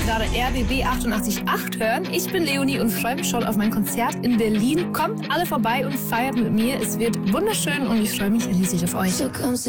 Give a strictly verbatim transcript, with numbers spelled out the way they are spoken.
gerade R B B achtundachtzig Komma acht hören. Ich bin Leonie und freue mich schon auf mein Konzert in Berlin. Kommt alle vorbei und feiert mit mir. Es wird wunderschön und ich freue mich riesig auf euch.